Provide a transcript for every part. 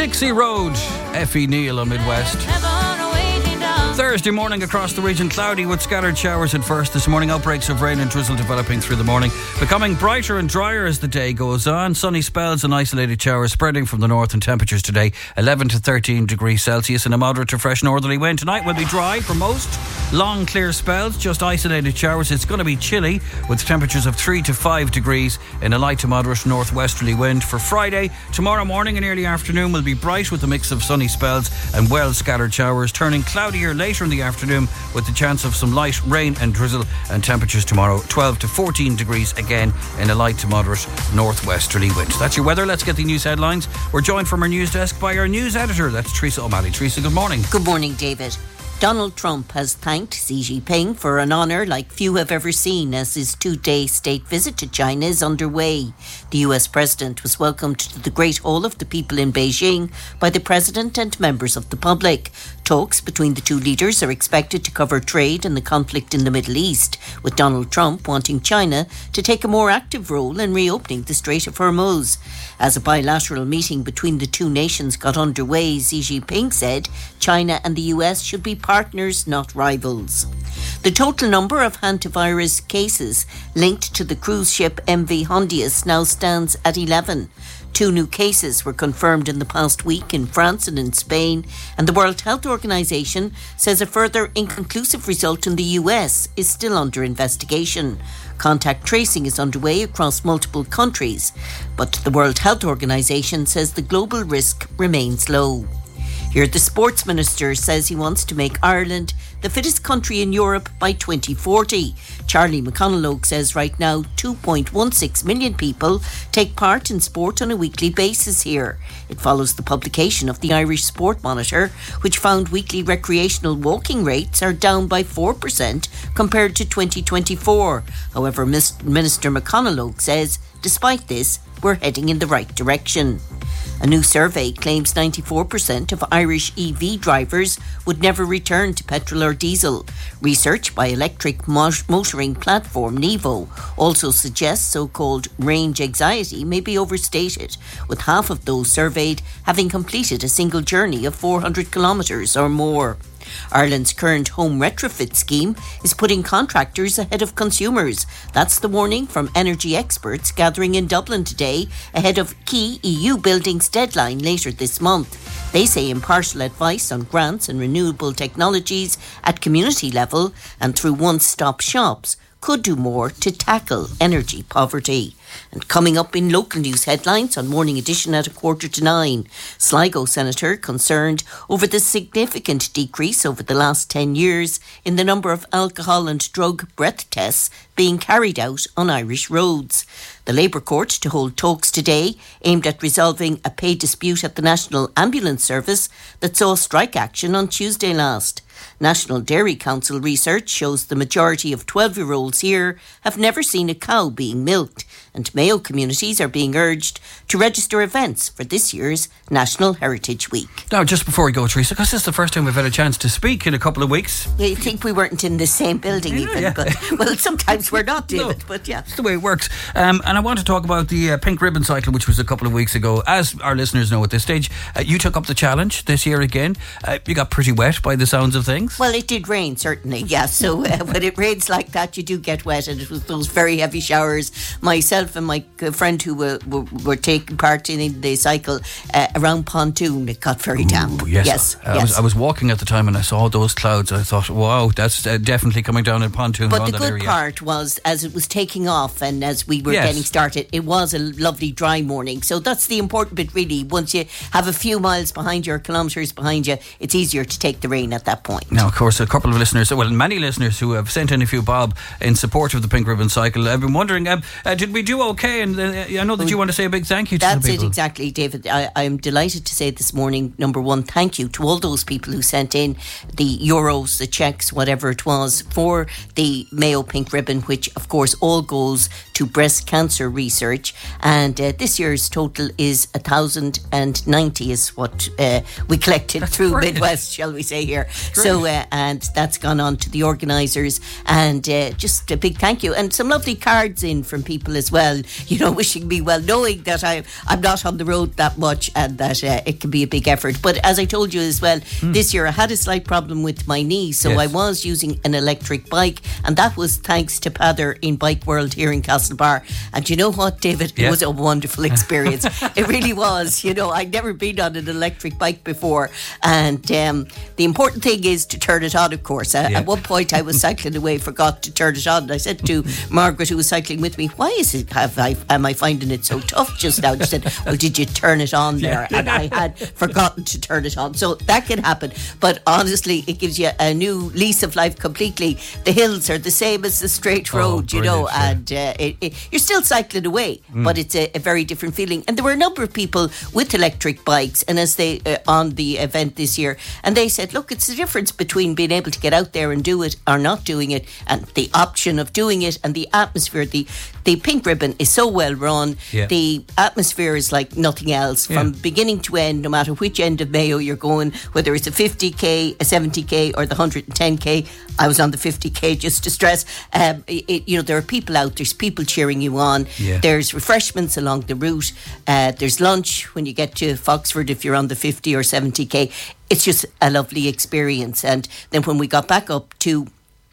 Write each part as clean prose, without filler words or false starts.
Dixie Road, Effie Neal on Midwest. Thursday morning across the region, cloudy with scattered showers at first this morning. Outbreaks of rain and drizzle developing through the morning, becoming brighter and drier as the day goes on. Sunny spells and isolated showers spreading from the north, and temperatures today 11 to 13 degrees Celsius and a moderate to fresh northerly wind. Tonight will be dry for most. Long clear spells, just isolated showers. It's going to be chilly with temperatures of 3 to 5 degrees in a light to moderate northwesterly wind. For Friday, tomorrow morning and early afternoon will be bright with a mix of sunny spells and well scattered showers, turning cloudier later in the afternoon with the chance of some light rain and drizzle, and temperatures tomorrow 12 to 14 degrees again in a light to moderate northwesterly wind. That's your weather. Let's get the news headlines. We're joined from our news desk by our news editor, that's Teresa O'Malley. Teresa, good morning. Good morning, David. Donald Trump has thanked Xi Jinping for an honour like few have ever seen as his 2-day state visit to China is underway. The US President was welcomed to the Great Hall of the People in Beijing by the President and members of the public. Talks between the two leaders are expected to cover trade and the conflict in the Middle East, with Donald Trump wanting China to take a more active role in reopening the Strait of Hormuz. As a bilateral meeting between the two nations got underway, Xi Jinping said China and the US should be partners, not rivals. The total number of hantavirus cases linked to the cruise ship MV Hondius now stands at 11. 2 new cases were confirmed in the past week in France and in Spain, and the World Health Organization says a further inconclusive result in the US is still under investigation. Contact tracing is underway across multiple countries, but the World Health Organization says the global risk remains low. Here, the sports minister says he wants to make Ireland the fittest country in Europe by 2040. Charlie McConalogue says right now 2.16 million people take part in sport on a weekly basis here. It follows the publication of the Irish Sport Monitor, which found weekly recreational walking rates are down by 4% compared to 2024. However, Minister McConalogue says, despite this, we're heading in the right direction. A new survey claims 94% of Irish EV drivers would never return to petrol or diesel. Research by electric motoring platform Nevo also suggests so-called range anxiety may be overstated, with half of those surveyed having completed a single journey of 400 kilometres or more. Ireland's current home retrofit scheme is putting contractors ahead of consumers. That's the warning from energy experts gathering in Dublin today ahead of key EU buildings deadline later this month. They say impartial advice on grants and renewable technologies at community level and through one-stop shops could do more to tackle energy poverty. And coming up in local news headlines on Morning Edition at 8:45, Sligo Senator concerned over the significant decrease over the last 10 years in the number of alcohol and drug breath tests being carried out on Irish roads. The Labour Court to hold talks today aimed at resolving a pay dispute at the National Ambulance Service that saw strike action on Tuesday last. National Dairy Council research shows the majority of 12-year-olds here have never seen a cow being milked, and Mayo communities are being urged to register events for this year's National Heritage Week. Now, just before we go, Teresa, because this is the first time we've had a chance to speak in a couple of weeks. Yeah, you'd think we weren't in the same building but well, sometimes we're not, David, but yeah. It's the way it works. And I want to talk about the Pink Ribbon Cycle, which was a couple of weeks ago. As our listeners know at this stage, you took up the challenge this year again. You got pretty wet by the sounds of things. Well, it did rain, certainly, yeah. So when it rains like that, you do get wet, and it was those very heavy showers. Myself and my friend who were taking part in the cycle around Pontoon, it got very damp. Yes. I was walking at the time and I saw those clouds. I thought, wow, that's definitely coming down in Pontoon. But the good part was, as it was taking off and as we were getting started, it was a lovely dry morning. So that's the important bit, really. Once you have a few miles behind you or kilometres behind you, it's easier to take the rain at that point. Now, of course, a couple of listeners, well, many listeners who have sent in a few bob in support of the Pink Ribbon Cycle. I've been wondering, did we do okay? And I know that you want to say a big thank you to the people. That's it, exactly, David. I'm delighted to say this morning, number one, thank you to all those people who sent in the euros, the cheques, whatever it was, for the Mayo Pink Ribbon, which, of course, all goes to breast cancer research. And this year's total is 1,090 is what we collected through brilliant. Midwest, shall we say here. So, and that's gone on to the organisers. And just a big thank you. And some lovely cards in from people as well. well, wishing me well, knowing that I'm not on the road that much and that it can be a big effort. But as I told you as well, this year I had a slight problem with my knee, so I was using an electric bike, and that was thanks to Pather in Bike World here in Castlebar. And you know what, David? It was a wonderful experience. It really was. I'd never been on an electric bike before, and the important thing is to turn it on, of course. At one point I was cycling away, forgot to turn it on, and I said to Margaret, who was cycling with me, why is it, am I finding it so tough just now? She said, well, did you turn it on there? And I had forgotten to turn it on. So that can happen, but honestly it gives you a new lease of life completely. The hills are the same as the straight road, and you're still cycling away, but it's a very different feeling. And there were a number of people with electric bikes, and as they on the event this year, and they said, look, it's the difference between being able to get out there and do it or not doing it, and the option of doing it, and the atmosphere. The Pink Ribbon is so well run. The atmosphere is like nothing else from beginning to end, no matter which end of Mayo you're going, whether it's a 50k, a 70k or the 110k. I was on the 50k, just to stress. There are people out, there's people cheering you on. There's refreshments along the route. There's lunch when you get to Foxford if you're on the 50 or 70k. It's just a lovely experience. And then when we got back up to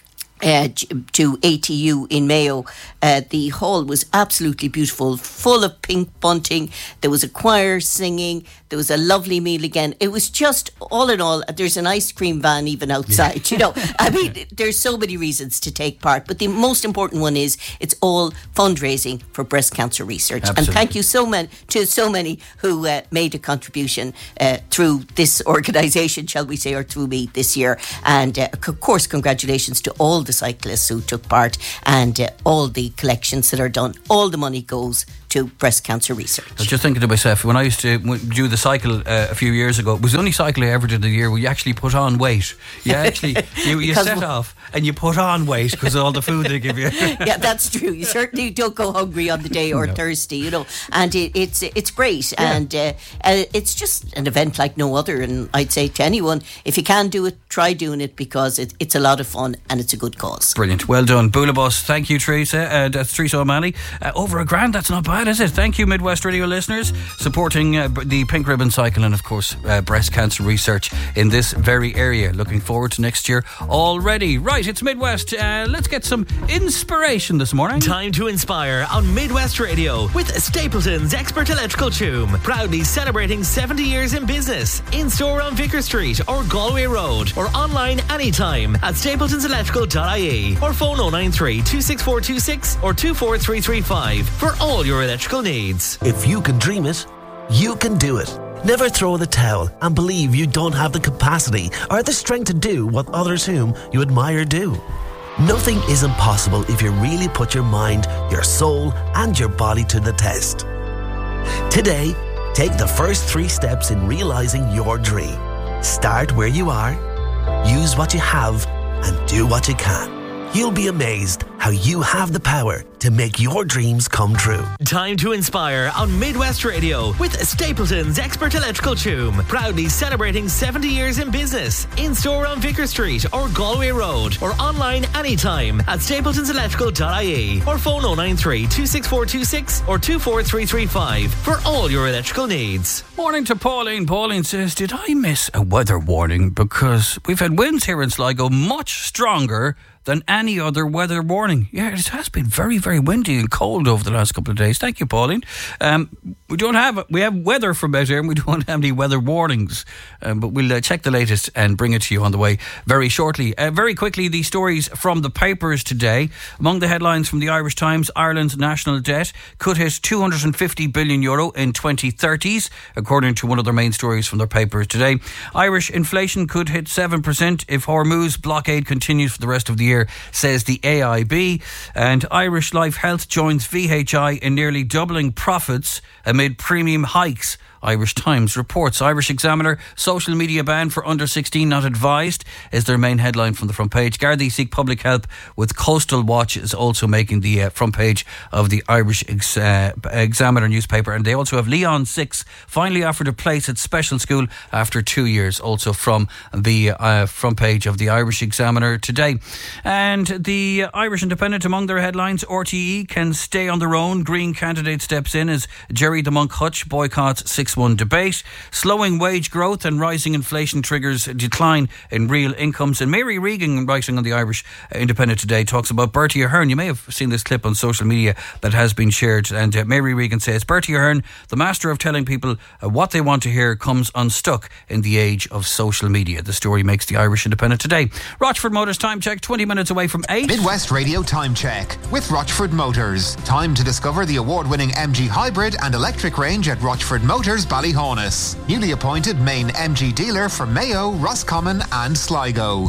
ATU in Mayo, the hall was absolutely beautiful, full of pink bunting. There was a choir singing. There was a lovely meal again. It was just, all in all, there's an ice cream van even outside. I mean, there's so many reasons to take part, but the most important one is it's all fundraising for breast cancer research. Absolutely. And thank you to so many who made a contribution through this organisation, shall we say, or through me this year. And of course, congratulations to all the cyclists who took part, and all the collections that are done. All the money goes to breast cancer research. I was just thinking to myself, when I used to do the cycle a few years ago, it was the only cycle I ever did a year where you actually put on weight. You actually you set off and you put on weight because of all the food they give you. Yeah, that's true. You certainly don't go hungry on the day or thirsty, and it's great. And it's just an event like no other. And I'd say to anyone, if you can do it, try doing it, because it's a lot of fun and it's a good cause. Brilliant. Well done. Boolabus. Thank you, Teresa. That's Teresa O'Malley. Over $1,000, that's not bad, is it? Thank you, Midwest Radio listeners, supporting the Pink Ribbon Cycle and, of course, breast cancer research in this very area. Looking forward to next year already. Right, it's Midwest. Let's get some inspiration this morning. Time to inspire on Midwest Radio with Stapleton's Expert Electrical Choom. Proudly celebrating 70 years in business. In-store on Vicar Street or Galway Road, or online anytime at stapletonselectrical.ie, or phone 093 26426 or 24335 for all your electrical needs. If you can dream it, you can do it. Never throw the towel and believe you don't have the capacity or the strength to do what others whom you admire do. Nothing is impossible if you really put your mind, your soul and your body to the test. Today, take the first 3 steps in realizing your dream. Start where you are, use what you have, and do what you can. You'll be amazed how you have the power to make your dreams come true. Time to inspire on Midwest Radio with Stapleton's Expert Electrical Choom. Proudly celebrating 70 years in business. In-store on Vicar Street or Galway Road, or online anytime at stapletonselectrical.ie, or phone 093 26426 or 24335 for all your electrical needs. Morning to Pauline. Pauline says, did I miss a weather warning? Because we've had winds here in Sligo much stronger than any other weather warning. Yeah, it has been very, very windy and cold over the last couple of days. Thank you, Pauline. We have weather from out here, and we don't have any weather warnings. But we'll check the latest and bring it to you on the way very shortly. Very quickly, the stories from the papers today. Among the headlines from the Irish Times, Ireland's national debt could hit €250 billion in 2030s, according to one of their main stories from their papers today. Irish inflation could hit 7% if Hormuz blockade continues for the rest of the year, says the AIB. And Irish Life Health joins VHI in nearly doubling profits amid premium hikes Irish Times reports. Irish Examiner, social media ban for under 16 not advised is their main headline from the front page. Gardaí seek public help with Coastal Watch is also making the front page of the Irish Examiner newspaper. And they also have Leon 6 finally offered a place at special school after 2 years, also from the front page of the Irish Examiner today. And the Irish Independent, among their headlines, RTE can stay on their own. Green candidate steps in as Jerry the Monk Hutch boycotts 6-1 debate. Slowing wage growth and rising inflation triggers a decline in real incomes. And Mary Regan, writing on the Irish Independent today, talks about Bertie Ahern. You may have seen this clip on social media that has been shared. And Mary Regan says, Bertie Ahern, the master of telling people what they want to hear, comes unstuck in the age of social media. The story makes the Irish Independent today. Rochford Motors time check, 20 minutes away from 8. Midwest Radio time check with Rochford Motors. Time to discover the award-winning MG hybrid and electric range at Rochford Motors, Ballyhonus. Newly appointed main MG dealer for Mayo, Roscommon and Sligo.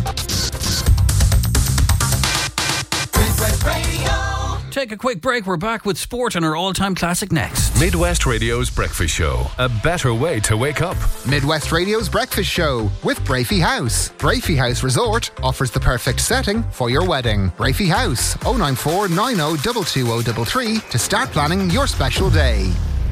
Midwest Radio. Take a quick break. We're back with sport and our all-time classic next. Midwest Radio's Breakfast Show. A better way to wake up. Midwest Radio's Breakfast Show with Brafey House. Brafey House Resort offers the perfect setting for your wedding. Brafey House, 094 90 22033 to start planning your special day.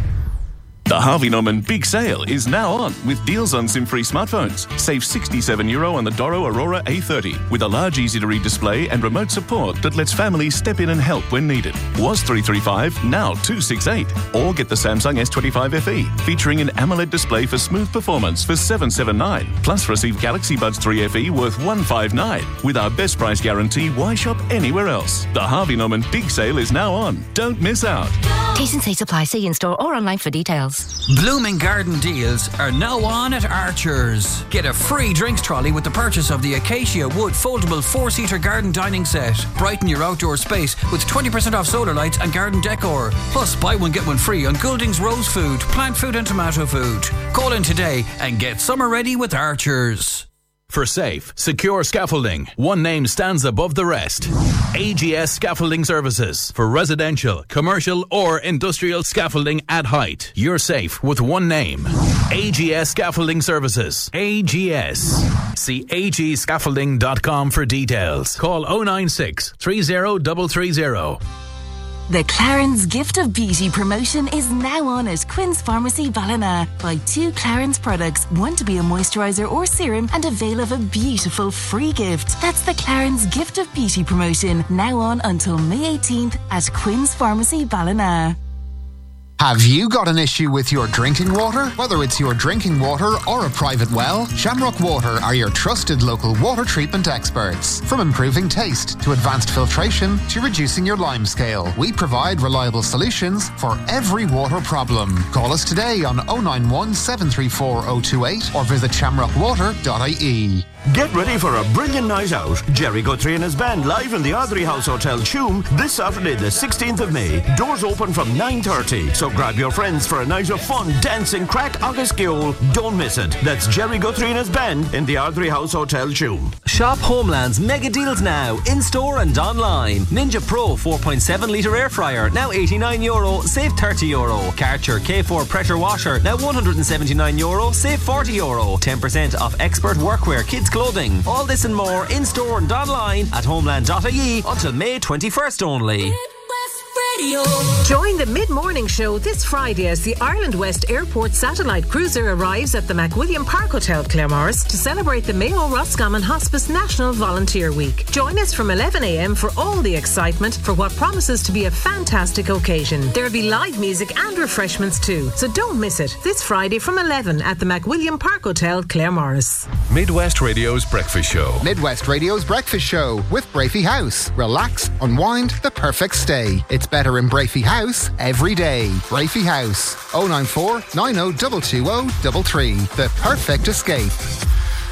The Harvey Norman Big Sale is now on with deals on SIM-free smartphones. Save €67 on the Doro Aurora A30 with a large easy-to-read display and remote support that lets families step in and help when needed. Was $335, now $268. Or get the Samsung S25 FE featuring an AMOLED display for smooth performance for $779. Plus receive Galaxy Buds 3 FE worth $159. With our best price guarantee, why shop anywhere else? The Harvey Norman Big Sale is now on. Don't miss out. T&C supply. See in-store or online for details. Blooming Garden deals are now on at Archer's. Get a free drinks trolley with the purchase of the Acacia Wood foldable 4-seater garden dining set. Brighten your outdoor space with 20% off solar lights and garden decor. Plus buy one get one free on Goulding's rose food, plant food and tomato food. Call in today and get summer ready with Archer's. For safe, secure scaffolding, one name stands above the rest. AGS Scaffolding Services. For residential, commercial or industrial scaffolding at height. You're safe with one name. AGS Scaffolding Services. AGS. See agscaffolding.com for details. Call 096 30330. The Clarence Gift of Beauty promotion is now on at Quinn's Pharmacy Ballina. Buy 2 Clarence products, one to be a moisturiser or serum, and avail of a beautiful free gift. That's the Clarence Gift of Beauty promotion, now on until May 18th at Quinn's Pharmacy Ballina. Have you got an issue with your drinking water? Whether it's your drinking water or a private well, Shamrock Water are your trusted local water treatment experts. From improving taste to advanced filtration to reducing your lime scale, we provide reliable solutions for every water problem. Call us today on 091 734 028 or visit shamrockwater.ie. Get ready for a brilliant night out. Jerry Guthrie and his band live in the Ardrey House Hotel, Tuam, this Saturday the 16th of May. Doors open from 9:30, so grab your friends for a night of fun, dancing, crack, agus giol. Don't miss it. That's Jerry Guthrie and his band in the Ardrey House Hotel, Tuam. Shop Homeland's mega deals now, in-store and online. Ninja Pro 4.7 litre air fryer, now €89, save €30. Karcher K4 pressure washer, now €179, save €40. 10% off expert workwear, kids clothing. All this and more in-store and online at homeland.ie until May 21st only. Join the mid-morning show this Friday as the Ireland West Airport satellite cruiser arrives at the McWilliam Park Hotel, Claremorris, to celebrate the Mayo Roscommon Hospice National Volunteer Week. Join us from 11 a.m. for all the excitement for what promises to be a fantastic occasion. There'll be live music and refreshments too, so don't miss it. This Friday from 11 at the McWilliam Park Hotel, Claremorris. Midwest Radio's Breakfast Show. Midwest Radio's Breakfast Show with Brafey House. Relax, unwind, the perfect stay. It's better in Brafey House every day. Brafey House, 094 90 220 33. The perfect escape.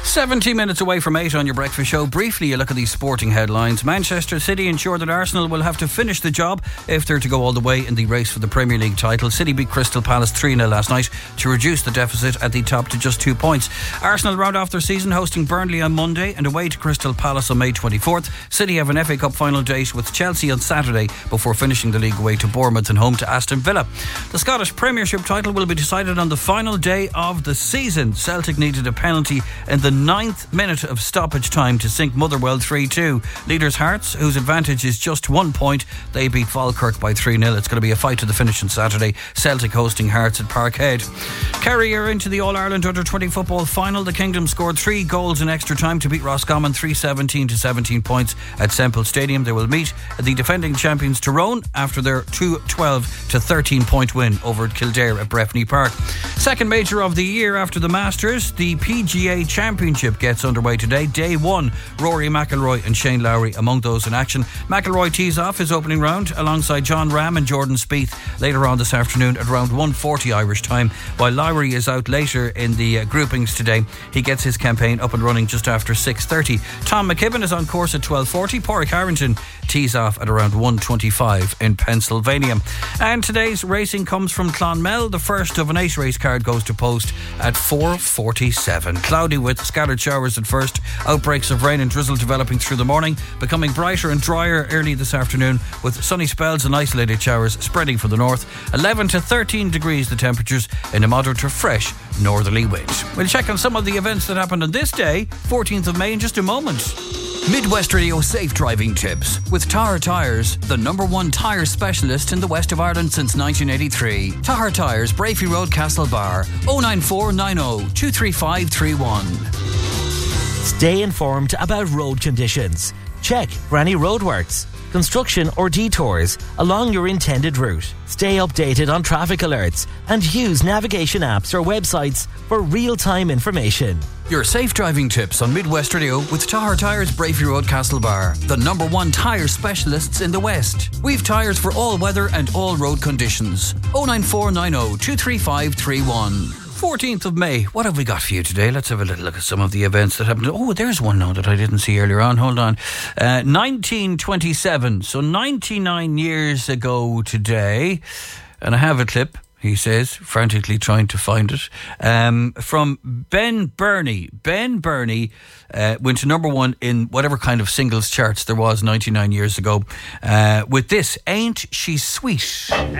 70 minutes away from 8 on your breakfast show. Briefly, a look at these sporting headlines. Manchester City ensure that Arsenal will have to finish the job if they're to go all the way in the race for the Premier League title. City beat Crystal Palace 3-0 last night to reduce the deficit at the top to just 2 points. Arsenal round off their season hosting Burnley on Monday and away to Crystal Palace on May 24th. City have an FA Cup final date with Chelsea on Saturday before finishing the league away to Bournemouth and home to Aston Villa. The Scottish Premiership title will be decided on the final day of the season. Celtic needed a penalty in the 9th minute of stoppage time to sink Motherwell 3-2. Leaders Hearts, whose advantage is just 1 point, they beat Falkirk by 3-0. It's going to be a fight to the finish on Saturday. Celtic hosting Hearts at Parkhead. Kerry are into the All-Ireland Under-20 football final. The Kingdom scored 3 goals in extra time to beat Roscommon 3-17 to 17 points at Semple Stadium. They will meet the defending champions Tyrone after their 2-12 to 13 point win over Kildare at Breffni Park. Second major of the year after the Masters, the PGA Championship gets underway today. Day 1, Rory McIlroy and Shane Lowry among those in action. McIlroy tees off his opening round alongside John Ram and Jordan Spieth later on this afternoon at around 1:40 Irish time, while Lowry is out later in the groupings today. He gets his campaign up and running just after 6:30. Tom McKibben is on course at 12:40. Pádraig Harrington tees off at around 1:25 in Pennsylvania. And today's racing comes from Clonmel. The first of an 8 race card goes to post at 4:47. Cloudy with scattered showers at first. Outbreaks of rain and drizzle developing through the morning, becoming brighter and drier early this afternoon with sunny spells and isolated showers spreading from the north. 11 to 13 degrees the temperatures in a moderate to fresh northerly wind. We'll check on some of the events that happened on this day, 14th of May, in just a moment. Midwest Radio safe driving tips with Tahar Tyres, the #1 tyre specialist in the west of Ireland since 1983. Tahar Tyres, Brafey Road, Castlebar, 09490 23531. Stay informed about road conditions. Check for any roadworks, construction or detours along your intended route. Stay updated on traffic alerts and use navigation apps or websites for real-time information. Your safe driving tips on Midwest Radio with Tahar Tyres, Brafey Road, Castlebar, the #1 tyre specialists in the West. We've tyres for all weather and all road conditions. 09490 23531. 14th of May. What have we got for you today? Let's have a little look at some of the events that happened. Oh, there's one now that I didn't see earlier on. Hold on. 1927. So 99 years ago today. And I have a clip, he says, frantically trying to find it, from Ben Burney. Ben Burney went to #1 in whatever kind of singles charts there was 99 years ago with this, Ain't She Sweet?